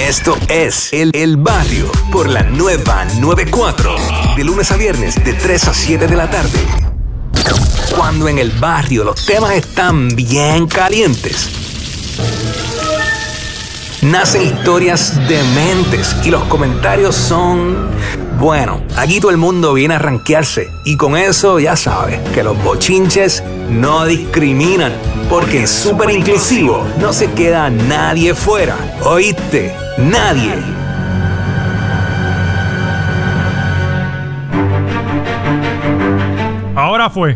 Esto es El Barrio por la nueva 94. De lunes a viernes de 3 a 7 de la tarde. Cuando en el barrio los temas están bien calientes, nacen historias dementes y los comentarios son... Bueno, aquí todo el mundo viene a rankearse y con eso ya sabes que los bochinches no discriminan, porque en Súper Inclusivo no se queda nadie fuera. ¿Oíste? Nadie. Ahora fue.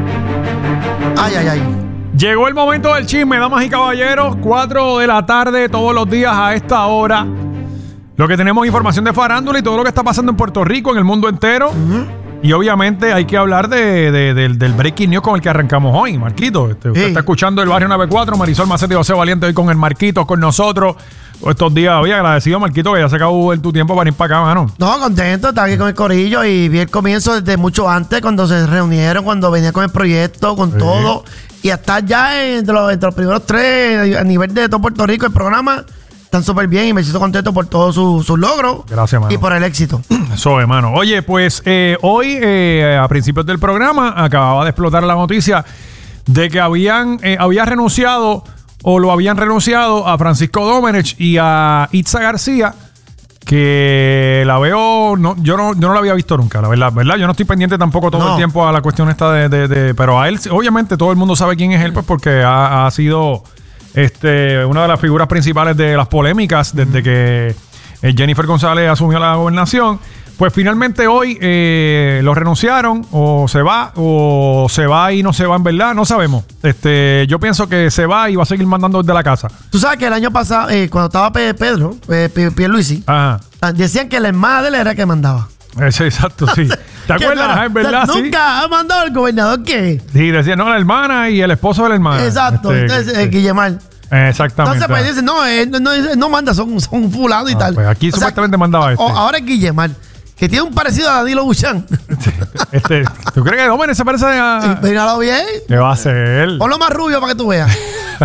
Ay. Llegó el momento del chisme, damas y caballeros. 4 de la tarde todos los días a esta hora. Lo que tenemos información de farándula y todo lo que está pasando en Puerto Rico, en el mundo entero. Y obviamente hay que hablar del breaking news con el que arrancamos hoy, Marquito. Usted está escuchando El Barrio 94, Marisol Macete y José Valiente hoy con el Marquito, con nosotros. Estos días, oye, agradecido, Marquito, que ya se acabó tu tiempo para ir para acá, mano. No, contento, estaba aquí con el corillo y vi el comienzo desde mucho antes, cuando se reunieron, cuando venía con el proyecto, con todo. Y hasta ya entre los primeros 3, a nivel de todo Puerto Rico, el programa... Están súper bien y me siento contento por todos sus logros. Gracias, mano. Y por el éxito. Eso, hermano. Oye, pues hoy, a principios del programa, acababa de explotar la noticia de que había renunciado o lo habían renunciado a Francisco Domenech y a Itza García, que la veo... yo no la había visto nunca, la verdad. Yo no estoy pendiente tampoco todo el tiempo a la cuestión esta pero a él, obviamente, todo el mundo sabe quién es él, pues porque ha sido... una de las figuras principales de las polémicas desde que Jennifer González asumió la gobernación. Pues finalmente hoy lo renunciaron, o se va y no se va, en verdad, no sabemos. Yo pienso que se va y va a seguir mandando desde la casa. Tú sabes que el año pasado, cuando estaba Pedro, Pierluisi, decían que la hermana de él era que mandaba. Exacto, sí. ¿Te acuerdas? Es verdad, sí. Nunca ha mandado el gobernador, ¿qué? Sí, decían, no, la hermana y el esposo de la hermana. Exacto, entonces Guillemar. Exactamente. Entonces, pues dicen, no manda, son fulano y tal. Pues aquí supuestamente mandaba ahora es Guillemar, que tiene un parecido a Danilo Buchan. ¿Tú crees que Domenech se parece a...? Míralo bien. ¿Qué va a ser él? Ponlo más rubio para que tú veas.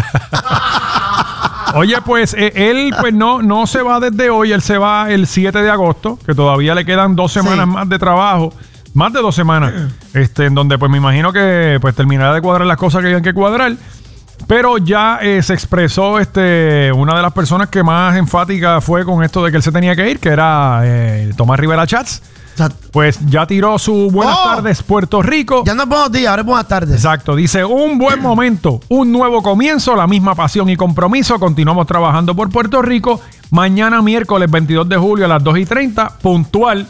Oye, pues él pues no se va desde hoy, él se va el 7 de agosto, que todavía le quedan 2 semanas más de trabajo, más de 2 semanas, en donde pues me imagino que pues terminará de cuadrar las cosas que hayan que cuadrar. Pero ya se expresó una de las personas que más enfática fue con esto de que él se tenía que ir, que era Tomás Rivera Chats. Pues ya tiró su buenas tardes Puerto Rico. Ya no es buenos días, ahora es buenas tardes. Exacto, dice un buen momento, un nuevo comienzo, la misma pasión y compromiso. Continuamos trabajando por Puerto Rico. Mañana miércoles 22 de julio a las 2:30, puntual,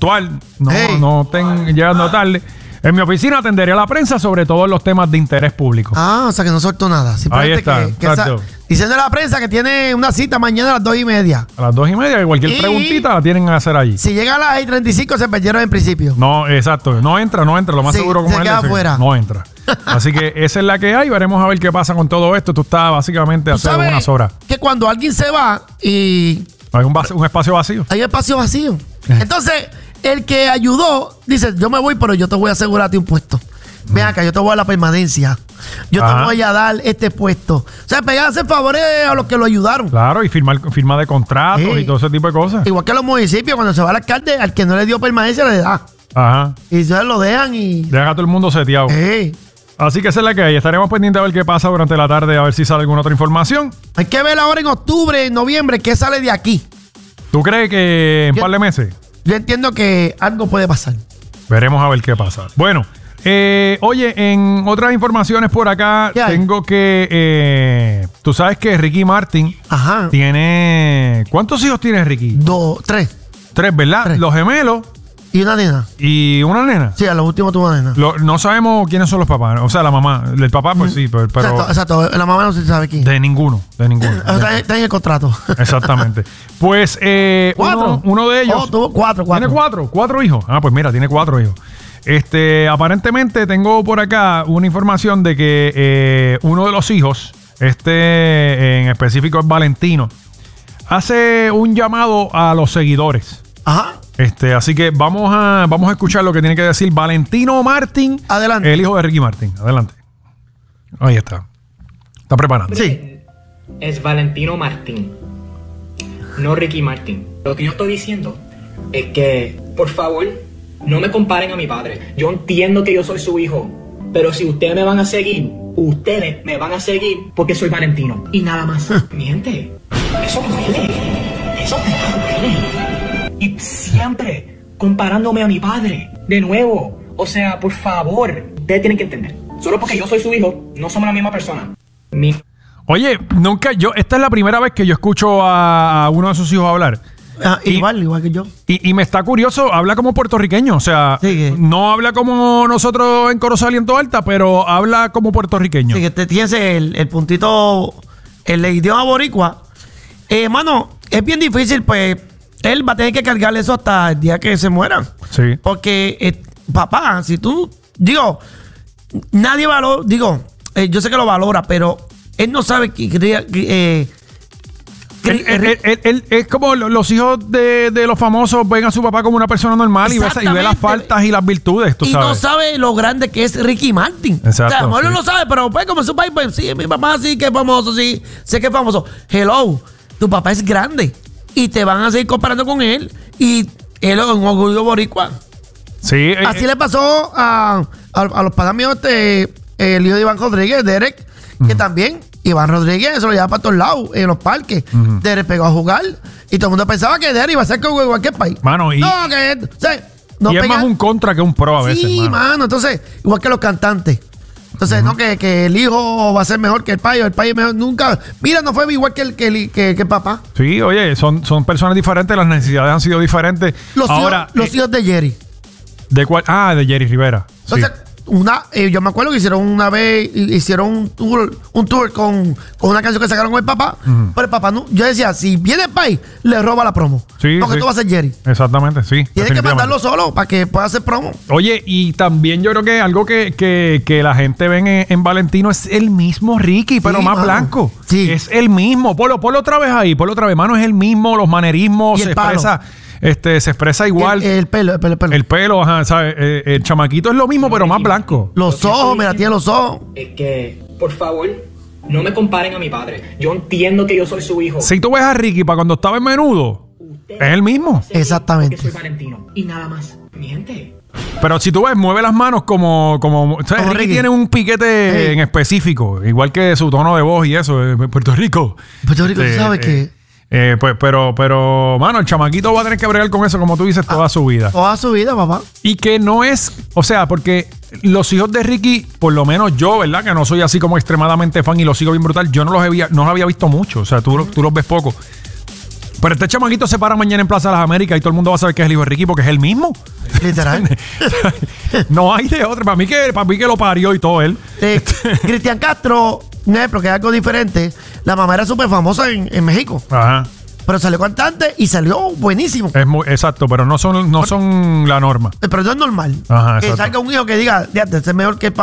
no estén llegando tarde. En mi oficina atenderé a la prensa sobre todos los temas de interés público. O sea que no soltó nada. Ahí está, diciendo a la prensa que tiene una cita mañana a las 2:30. A las 2:30, que cualquier preguntita la tienen que hacer allí. Si llega a las 6:35 se perdieron en principio. No, exacto. No entra. Lo más seguro como se queda afuera. No entra. Así que esa es la que hay. Veremos a ver qué pasa con todo esto. Tú estás básicamente hace unas horas. Que cuando alguien se va y... Hay un espacio vacío. Hay espacio vacío. Entonces... El que ayudó, dice, yo me voy, pero yo te voy a asegurarte un puesto. Ven acá, yo te voy a dar la permanencia. Yo te voy a dar este puesto. O sea, pegarse favores a los que lo ayudaron. Claro, y firma de contratos y todo ese tipo de cosas. Igual que los municipios, cuando se va al alcalde, al que no le dio permanencia le da. Y entonces lo dejan y... Dejan a todo el mundo seteado. Así que esa es la que hay. Estaremos pendientes a ver qué pasa durante la tarde, a ver si sale alguna otra información. Hay que ver ahora en octubre, en noviembre, qué sale de aquí. ¿Tú crees que en un par de meses? Yo entiendo que algo puede pasar. Veremos a ver qué pasa. Bueno, oye, en otras informaciones por acá tengo que... tú sabes que Ricky Martin tiene... ¿Cuántos hijos tiene Ricky? 3. 3, ¿verdad? 3. Los gemelos. ¿Y una nena? ¿Y una nena? Sí, a lo último tuvo una nena. No sabemos quiénes son los papás. O sea, la mamá. El papá, pues sí, pero... Exacto. La mamá no se sabe quién. De ninguno. Está en el contrato. Exactamente. Pues uno de ellos... tuvo 4. ¿Tiene 4? 4 hijos. Pues mira, tiene 4 hijos. Aparentemente tengo por acá una información de que uno de los hijos, en específico es Valentino, hace un llamado a los seguidores. Así que vamos a escuchar lo que tiene que decir Valentino Martin. Adelante. El hijo de Ricky Martin. Adelante. Ahí está. Está preparando. Sí. Es Valentino Martín. no Ricky Martin. Lo que yo estoy diciendo es que, por favor, no me comparen a mi padre. Yo entiendo que yo soy su hijo, pero si ustedes me van a seguir porque soy Valentino. Y nada más. Mi gente, eso duele. Eso duele. Y siempre comparándome a mi padre. De nuevo. O sea, por favor, ustedes tienen que entender. Solo porque yo soy su hijo, no somos la misma persona. Oye, esta es la primera vez que yo escucho a uno de sus hijos hablar. Igual que yo. Y me está curioso, habla como puertorriqueño, o sea, sí, no habla como nosotros en Corozal y en Toda Alta, pero habla como puertorriqueño. Sí, que te tienes el puntito, el idioma boricua. Mano, es bien difícil, pues, él va a tener que cargarle eso hasta el día que se muera. Sí. Porque, papá, si tú, nadie valora, yo sé que lo valora, pero él no sabe que Él es como los hijos de los famosos ven a su papá como una persona normal y ve las faltas y las virtudes, tú sabes. No sabe lo grande que es Ricky Martin. Exacto, o sea, a lo mejor sí. no lo sabe, pero pues como su país, pues sí, mi papá sí que es famoso, sí, sé que es famoso. Hello, tu papá es grande y te van a seguir comparando con él y él es un orgullo boricua. Sí. Así le pasó a los padres míos, el hijo de Iván Rodríguez, Derek, que también Iván Rodríguez se lo llevaba para todos lados, en los parques. Derek pegó a jugar y todo el mundo pensaba que Derek iba a ser como cualquier país. Mano, y es más un contra que un pro a veces. Sí, mano. Entonces, igual que los cantantes. Entonces, no que el hijo va a ser mejor que el país es mejor. Nunca. Mira, no fue igual que el papá. Sí, oye, son personas diferentes, las necesidades han sido diferentes. Los hijos de Jerry. ¿De cuál? De Jerry Rivera. Entonces, yo me acuerdo que hicieron un tour con una canción que sacaron con el papá. Pero el papá no. Yo decía, si viene el país, le roba la promo. Sí, porque tú vas a ser Jerry. Exactamente, sí. Tienes que mandarlo solo para que pueda hacer promo. Oye, y también yo creo que algo que la gente ve en Valentino es el mismo Ricky, pero más blanco. Sí. Es el mismo. Ponlo otra vez ahí, mano, es el mismo, los manerismos, se expresa igual. El pelo. El pelo, ajá, ¿sabes? El chamaquito es lo mismo, pero más blanco. Los ojos, mira, tiene los ojos. Es que, por favor, no me comparen a mi padre. Yo entiendo que yo soy su hijo. Si tú ves a Ricky para cuando estaba en Menudo, es el mismo. Exactamente. Porque soy Valentino. Y nada más. Mi gente. Pero si tú ves, mueve las manos como ¿sabes? Ricky tiene un piquete en específico, igual que su tono de voz y eso, Puerto Rico. Puerto Rico, tú sabes que... pero, mano, el chamaquito va a tener que bregar con eso, como tú dices, toda su vida. Toda su vida, papá. Y que no es, o sea, porque los hijos de Ricky, por lo menos yo, ¿verdad? Que no soy así como extremadamente fan y los sigo bien brutal, yo no los había visto mucho, o sea, tú los ves poco. Pero este chamaquito se para mañana en Plaza de las Américas y todo el mundo va a saber que es el hijo de Ricky porque es el mismo. Literal. No hay de otro. Para mí que lo parió y todo él. Cristian Castro, un ejemplo, que es algo diferente. La mamá era súper famosa en México. Ajá. Pero salió cantante y salió buenísimo. Exacto, pero no son la norma. Pero no es normal. Ajá, que exacto. salga un hijo que diga, este es mejor que el papá.